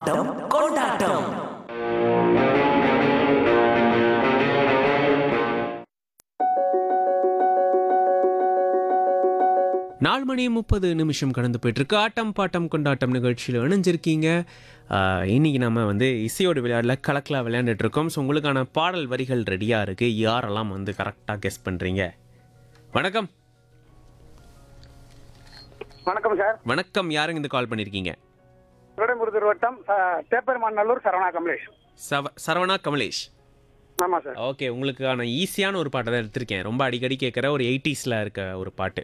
Bottom கொண்டாட்டம். 4:30 கடந்து போயிட்டுருக்கு. ஆட்டம் பாட்டம் கொண்டாட்டம் நிகழ்ச்சியில் இணைஞ்சிருக்கீங்க. இன்றைக்கி நம்ம இசையோடு விளையாடல கலக்கலாக விளையாண்டுட்ருக்கோம். ஸோ உங்களுக்கான பாடல் வரிகள் ரெடியாக இருக்குது. யாரெல்லாம் கரெக்டாக கெஸ் பண்ணுறீங்க? வணக்கம். வணக்கம் சார். வணக்கம். யாருங்க இந்த கால் பண்ணியிருக்கீங்க? திருடமுருதூர் வட்டம் தேப்பெருமாநல்லூர் சரவணா கமலேஷ். சரவணா கமலேஷ். ஆமாம் சார். ஓகே, உங்களுக்கான ஈஸியான ஒரு பாட்டை தான் எடுத்திருக்கேன். ரொம்ப அடிக்கடி கேட்குற ஒரு 80s இருக்க ஒரு பாட்டு.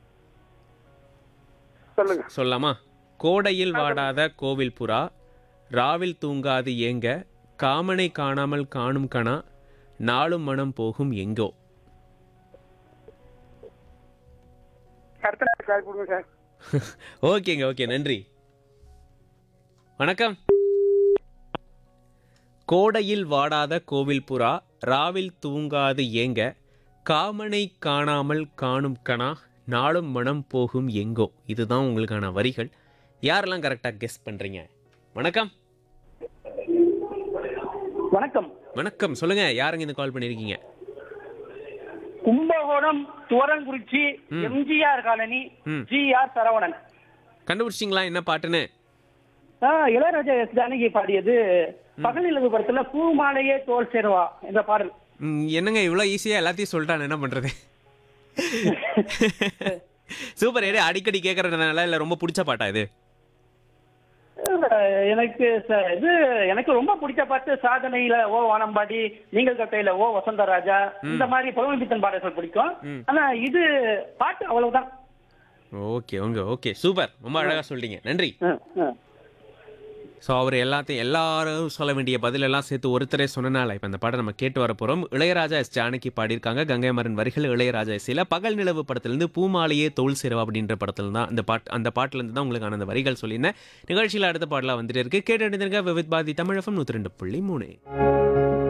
சொல்லுங்க. சொல்லலாமா? கோடையில் வாடாத கோவில் புறா, ராவில் தூங்காது ஏங்க, காமனை காணாமல் காணும் கணா, நாளும் மனம் போகும் எங்கோ. சார். ஓகேங்க, ஓகே, நன்றி. வணக்கம். கோடையில் வாடாத கோவில் புறா, ராவில் தூங்காது ஏங்க, காமனை காணாமல் காணும் கணா, நாளும் மனம் போகும் எங்கோ. இதுதான் உங்களுக்கான வரிகள். யாரெல்லாம் கரெக்டாக கெஸ் பண்ணுறீங்க? வணக்கம். வணக்கம். வணக்கம். சொல்லுங்க, யாருங்க இந்த கால் பண்ணியிருக்கீங்க? Kumbakonam Thuvarankurichi MGR colony GR Saravanan. கண்டுபிடிச்சிங்களா என்ன பாட்டுன்னு? இளையராஜா எஸ் ஜானகி பாடியது பகலிலவு படத்துல பூமாலையே தோல் சேருவா என்ற பாடல். என்னங்க இவ்வளோ ஈஸியாக எல்லாத்தையும் சொல்லிட்டான், என்ன பண்ணுறது? சூப்பர். அடிக்கடி கேட்கறதுனால இல்லை ரொம்ப பிடிச்ச பாட்டா இது? எனக்கு ரொம்ப பிடிச்ச பாட்டு சாதனையில ஓ வானம்பாடி, நீங்கள் கட்டையில ஓ வசந்தராஜா, இந்த மாதிரி புலமைப்பித்தன் பாடல்கள் பிடிக்கும். ஆனா இது பாட்டு அவ்வளவுதான். Okay okay, super. ரொம்ப அழகா சொல்லிட்டீங்க, நன்றி. ஸோ அவர் எல்லாரும் சொல்ல வேண்டிய பதிலெல்லாம் சேர்த்து ஒருத்தரே சொன்னனால இப்போ அந்த பாட்டை நம்ம கேட்டு வர போகிறோம். இளையராஜா எஸ் ஜானகி பாடியிருக்காங்க. கங்கை மரன் வரிகள், இளையராஜா இசையில். பகல் நிலவு படத்துலேருந்து பூமாலையே தோல் சேருவா அப்படின்ற படத்துல தான் அந்த பாட்டிலேருந்து தான் உங்களுக்கான அந்த வரிகள் சொல்லியிருந்தேன். நிகழ்ச்சியில் அடுத்த பாடலாக வந்துட்டு இருக்கு. கேட்டு விவித் பாரதி தமிழ் FM 102.3.